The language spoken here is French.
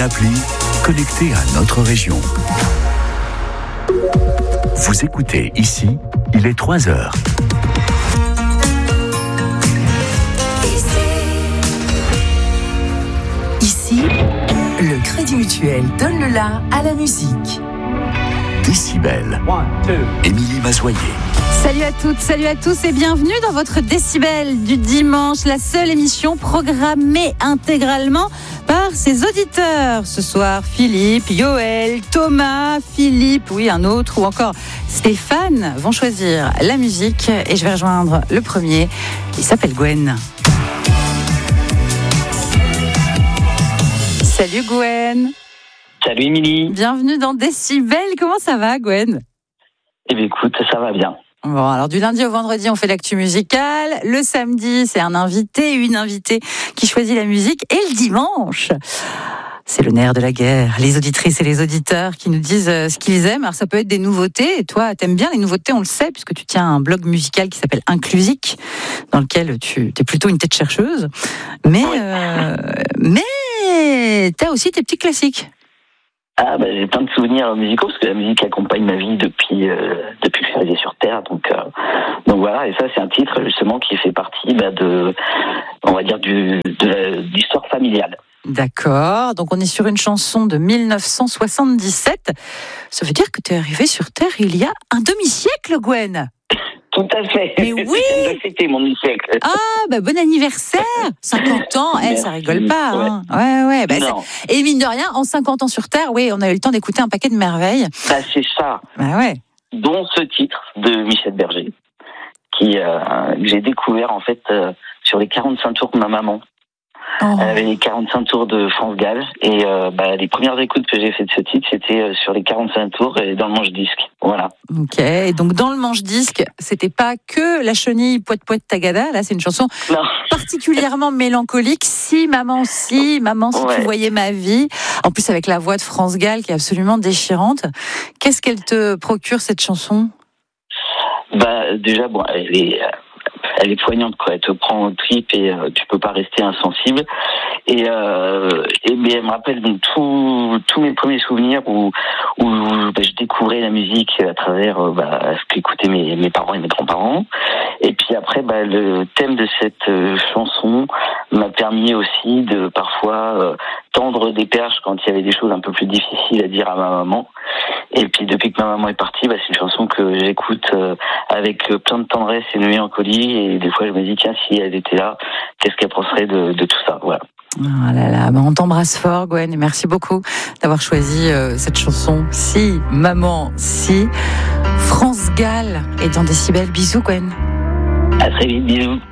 une appli connectée à notre région. Vous écoutez ici, il est 3h. Ici, le Crédit Mutuel donne le la à la musique. Décibel. Émilie Mazoyer. Salut à toutes, salut à tous et bienvenue dans votre Décibel du dimanche, la seule émission programmée intégralement par ses auditeurs. Ce soir, Philippe, Yoël, Thomas, Philippe, oui un autre ou encore Stéphane vont choisir la musique et je vais rejoindre le premier. Il s'appelle Gwen. Salut Gwen. Salut Émilie. Bienvenue dans Décibel. Comment ça va Gwen ? Eh bien écoute, ça va bien. Bon, alors du lundi au vendredi, on fait l'actu musicale. Le samedi, c'est un invité, une invitée qui choisit la musique. Et le dimanche, c'est le nerf de la guerre. Les auditrices et les auditeurs qui nous disent ce qu'ils aiment. Alors ça peut être des nouveautés. Et toi, t'aimes bien les nouveautés, on le sait, puisque tu tiens un blog musical qui s'appelle Inclusique, dans lequel tu es plutôt une tête chercheuse. Mais t'as aussi tes petits classiques. Ah bah, j'ai plein de souvenirs musicaux parce que la musique accompagne ma vie depuis que je suis arrivé sur Terre, donc voilà. Et ça, c'est un titre justement qui fait partie de l'histoire familiale. D'accord, donc on est sur une chanson de 1977. Ça veut dire que tu es arrivé sur Terre il y a un demi-siècle, Gwen. Tout à fait. Mais oui. C'était mon demi-siècle. Ah, bah bon anniversaire. 50 ans, ça rigole pas. Hein. Ouais. Bah, et mine de rien, en 50 ans sur Terre, oui, on a eu le temps d'écouter un paquet de merveilles. Bah, c'est ça. Bah ouais. Dont ce titre de Michel Berger, que j'ai découvert en fait sur les 45 tours de ma maman. Oh. Elle avait les 45 tours de France Gall et les premières écoutes que j'ai fait de ce titre, c'était sur les 45 tours et dans le manche-disque. Voilà. Ok, et donc dans le manche-disque, c'était pas que la chenille poète tagada, là c'est une chanson particulièrement mélancolique. Si maman, si ouais. Tu voyais ma vie. En plus avec la voix de France Gall qui est absolument déchirante. Qu'est-ce qu'elle te procure cette chanson ? Déjà, elle est poignante, quoi. Elle te prend au trip et tu peux pas rester insensible. Mais elle me rappelle donc tous mes premiers souvenirs où je découvrais la musique à travers ce qu'écoutaient mes parents et mes grands-parents. Et puis après, le thème de cette chanson m'a permis aussi de parfois tendre des perches quand il y avait des choses un peu plus difficiles à dire à ma maman. Et puis depuis que ma maman est partie, c'est une chanson que j'écoute avec plein de tendresse et de mélancolie. Et des fois, je me dis, tiens, si elle était là, qu'est-ce qu'elle penserait de tout ça, voilà. Oh là là, on t'embrasse fort, Gwen, et merci beaucoup d'avoir choisi cette chanson. Si, maman, si. France Gall est dans Décibel. Bisous, Gwen. À très vite, bisous.